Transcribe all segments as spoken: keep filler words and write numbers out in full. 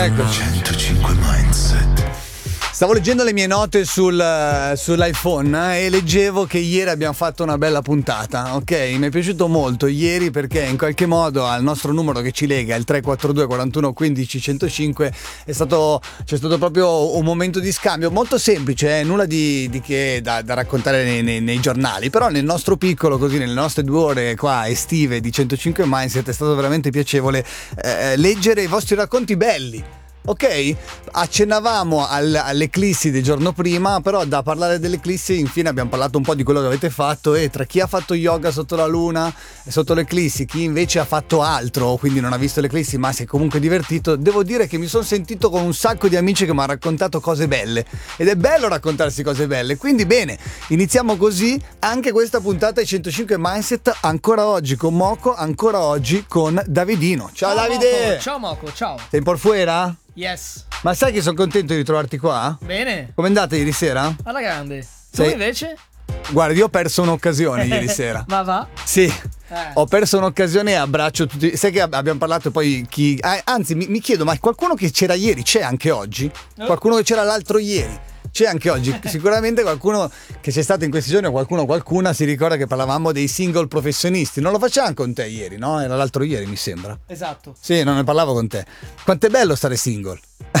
Eccoci. centocinque Mindset. Stavo leggendo le mie note sul, sull'iPhone eh, e leggevo che ieri abbiamo fatto una bella puntata, ok? Mi è piaciuto molto ieri perché in qualche modo al nostro numero che ci lega, il tre quattro due quarantuno quindici centocinque, è stato, c'è stato proprio un momento di scambio molto semplice, eh, nulla di, di che da, da raccontare nei, nei, nei giornali, però nel nostro piccolo, così nelle nostre due ore qua estive di centocinque Mindset è stato veramente piacevole eh, leggere i vostri racconti belli. Ok, accennavamo al, all'eclissi del giorno prima, però da parlare dell'eclissi infine abbiamo parlato un po' di quello che avete fatto e tra chi ha fatto yoga sotto la luna e sotto l'eclissi, chi invece ha fatto altro, quindi non ha visto l'eclissi ma si è comunque divertito, devo dire che mi sono sentito con un sacco di amici che mi hanno raccontato cose belle ed è bello raccontarsi cose belle, quindi bene, iniziamo così anche questa puntata di centocinque Mindset, ancora oggi con Moco, ancora oggi con Davidino. Ciao, ciao Davide! Moco. Ciao Moco, ciao! Sei un po' fuera? Yes. Ma sai che sono contento di ritrovarti qua? Bene. Come è andata ieri sera? Alla grande. Tu Sei... invece? Guarda, io ho perso un'occasione ieri sera. Ma va? Sì. Eh. Ho perso un'occasione e abbraccio tutti. Sai che abbiamo parlato poi chi... Ah, anzi, mi, mi chiedo, ma qualcuno che c'era ieri c'è anche oggi? Eh. Qualcuno che c'era l'altro ieri? C'è anche oggi, sicuramente qualcuno che c'è stato in questi giorni o qualcuno qualcuna si ricorda che parlavamo dei single professionisti. Non lo facciamo con te ieri, no? Era l'altro ieri, mi sembra. Esatto. Sì, non ne parlavo con te. Quanto è bello stare single.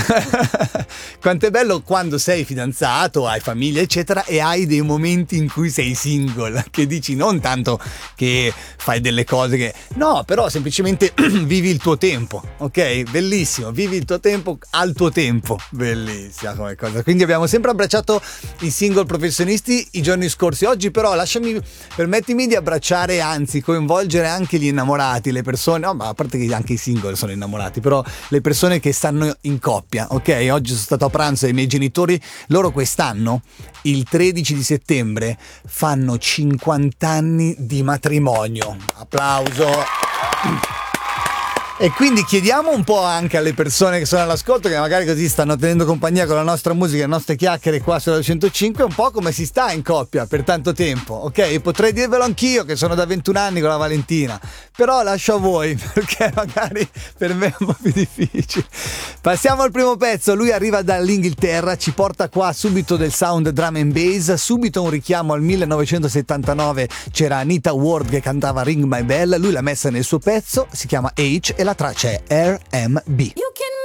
Quanto è bello quando sei fidanzato, hai famiglia eccetera e hai dei momenti in cui sei single, che dici non tanto che fai delle cose che no, però semplicemente vivi il tuo tempo, ok? Bellissimo, vivi il tuo tempo al tuo tempo, bellissima come cosa. Quindi abbiamo sempre abbracciato i single professionisti i giorni scorsi. Oggi però lasciami, permettimi di abbracciare, anzi coinvolgere anche gli innamorati, le persone, no, ma a parte che anche i single sono innamorati, però le persone che stanno in coppia, ok? Oggi sono stato a pranzo ai miei genitori, loro quest'anno, il tredici di settembre, fanno cinquanta anni di matrimonio. Applauso! E quindi chiediamo un po' anche alle persone che sono all'ascolto, che magari così stanno tenendo compagnia con la nostra musica, le nostre chiacchiere qua sulla centocinque, un po' come si sta in coppia per tanto tempo, ok? Potrei dirvelo anch'io che sono da ventuno anni con la Valentina, però lascio a voi perché magari per me è un po' più difficile. Passiamo al primo pezzo, lui arriva dall'Inghilterra, ci porta qua subito del sound drum and bass, subito un richiamo al millenovecentosettantanove, c'era Anita Ward che cantava Ring My Bell, lui l'ha messa nel suo pezzo, si chiama H e la traccia è R M B.